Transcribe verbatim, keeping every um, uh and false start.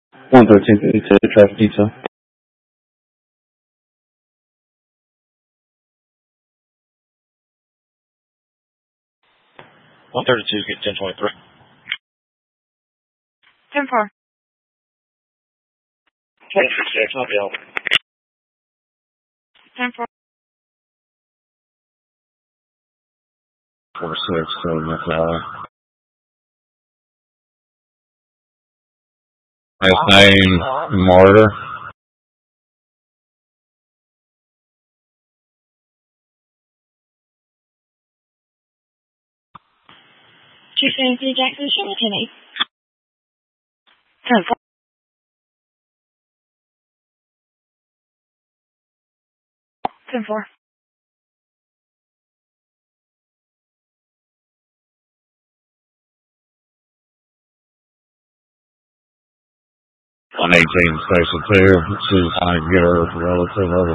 one thirteen fifty-two, traffic detail. one thirty-two, get ten twenty-three. ten four. ten six, not the ten four. four six, seven, that's all. Last name, Martyr. two seventy-three Jackson, show me ten eight. ten four. ten four. one eighteen, Station two. She's trying to get her relative over.